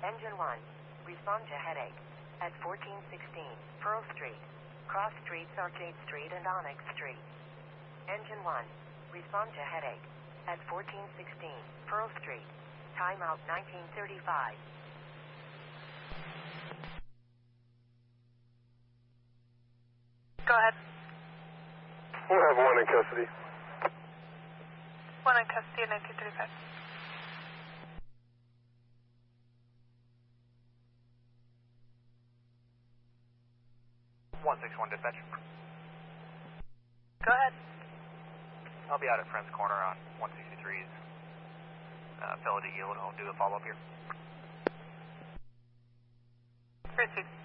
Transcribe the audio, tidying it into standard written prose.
Engine 1, respond to headache at 1416 Pearl Street, Cross Streets, Arcade Street, and Onyx Street. Engine 1, respond to headache at 1416 Pearl Street, timeout 1935. Go ahead. We'll have one in custody. One in custody at 1935. 161 dispatch. Go ahead. I'll be out at Friends Corner on 163's Philadelphia Yield. I'll do a follow-up here. Proceed.